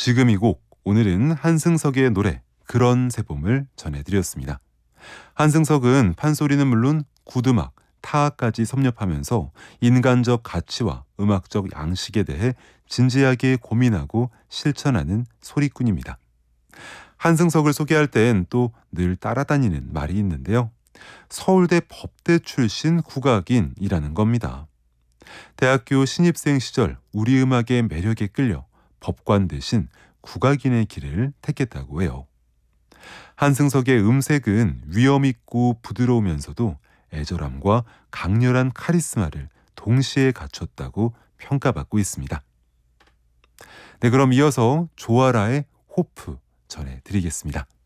지금 이 곡, 오늘은 한승석의 노래 그런 새봄을 전해드렸습니다. 한승석은 판소리는 물론 구두막, 타악까지 섭렵하면서 인간적 가치와 음악적 양식에 대해 진지하게 고민하고 실천하는 소리꾼입니다. 한승석을 소개할 땐 또 늘 따라다니는 말이 있는데요. 서울대 법대 출신 국악인이라는 겁니다. 대학교 신입생 시절 우리 음악의 매력에 끌려 법관 대신 국악인의 길을 택했다고 해요. 한승석의 음색은 위엄있고 부드러우면서도 애절함과 강렬한 카리스마를 동시에 갖췄다고 평가받고 있습니다. 네, 그럼 이어서 조아라의 호프 전해드리겠습니다.